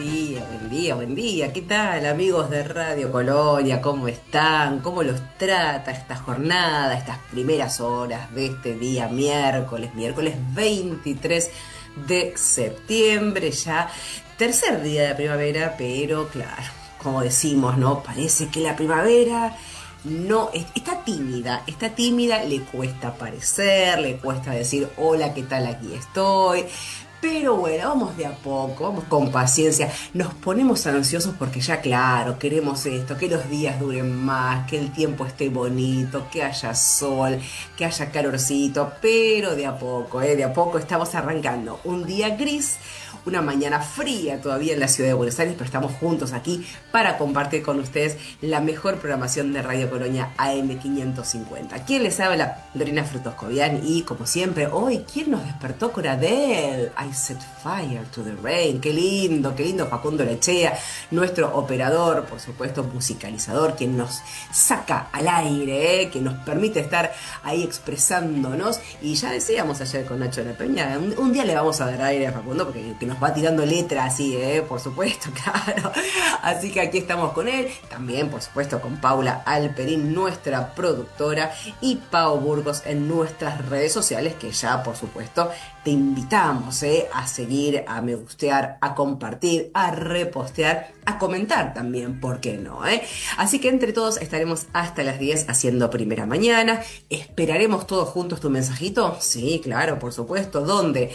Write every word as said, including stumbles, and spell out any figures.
día, buen día, buen día. ¿Qué tal, amigos de Radio Colonia? ¿Cómo están? ¿Cómo los trata esta jornada, estas primeras horas de este día miércoles, miércoles veintitrés de septiembre, ya tercer día de la primavera, pero claro, como decimos, ¿no? Parece que la primavera no, está tímida, está tímida, le cuesta aparecer, le cuesta decir hola, ¿qué tal? Aquí estoy. Pero bueno, vamos de a poco, vamos con paciencia. Nos ponemos ansiosos porque ya claro, queremos esto, que los días duren más, que el tiempo esté bonito, que haya sol, que haya calorcito, pero de a poco, ¿eh? De a poco estamos arrancando. Un día gris, una mañana fría todavía en la ciudad de Buenos Aires, pero estamos juntos aquí para compartir con ustedes la mejor programación de Radio Colonia A M quinientos cincuenta. ¿Quién les habla? Lorena Frutoscovian, y como siempre, hoy, ¿quién nos despertó con Adele? I set fire to the rain. Qué lindo, qué lindo Facundo Lechea, nuestro operador, por supuesto, musicalizador, quien nos saca al aire, ¿eh? Que nos permite estar ahí expresándonos. Y ya decíamos ayer con Nacho de la Peña, un, un día le vamos a dar aire a Facundo porque que nos va tirando letra así, ¿eh? Por supuesto, claro. Así que aquí estamos con él, también por supuesto con Paula Alperín, nuestra productora, y Pau Burgos en nuestras redes sociales, que ya por supuesto te invitamos, ¿eh? A seguir, a me gustear, a compartir, a repostear, a comentar también, ¿por qué no? ¿Eh? Así que entre todos estaremos hasta las diez haciendo Primera Mañana. ¿Esperaremos todos juntos tu mensajito? Sí, claro, por supuesto. ¿Dónde?